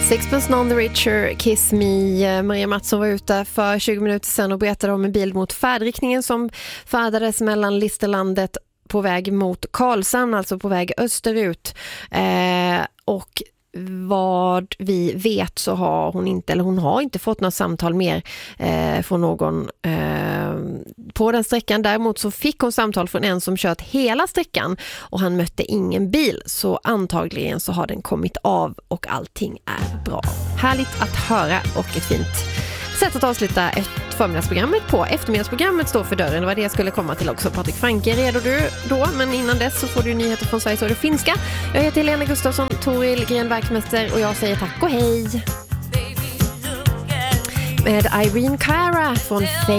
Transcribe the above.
Sixpence None the Richer, Kiss Me. Maria Mattsson var ute för 20 minuter sedan och berättade om en bil mot färdriktningen som färdades mellan Listerlandet på väg mot Karlshamn, alltså på väg österut. Och vad vi vet så har hon har inte fått något samtal mer från någon på den sträckan. Däremot så fick hon samtal från en som kört hela sträckan och han mötte ingen bil, så antagligen så har den kommit av och allting är bra. Härligt att höra och ett fint sätt att avsluta ett förmiddagsprogrammet på. Eftermiddagsprogrammet står för dörren. Det var det jag skulle komma till också. Patrik Franke, redo du då? Men innan dess så får du nyheter från Sveriges Radio Finska. Jag heter Helena Gustafsson, Toril Gren-Verkmäster och jag säger tack och hej. Med Irene Cara från